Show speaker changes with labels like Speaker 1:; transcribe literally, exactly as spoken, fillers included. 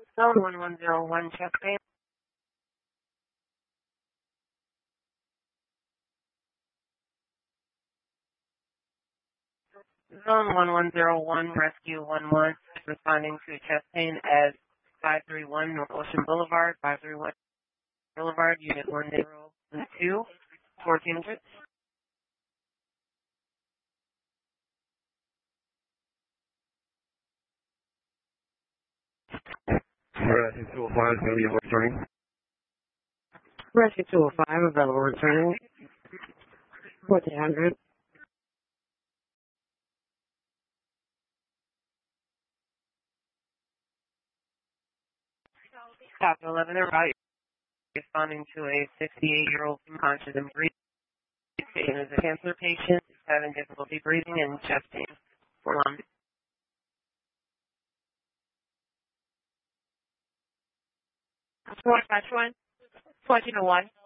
Speaker 1: Zone one one zero one, chest pain. Zone one one zero one, rescue one one, responding to chest pain as five three one North Ocean Boulevard, five three one Boulevard, unit one zero two, fourteen hundred.
Speaker 2: Rescue two oh five, available returning.
Speaker 1: Rescue two oh five, available returning, fourteen hundred. Copy eleven, and route responding to a sixty-eight-year-old unconscious and breathing. Patient is a cancer patient, is having difficulty breathing and chest pain. Hold on. Four five one, fourteen oh one.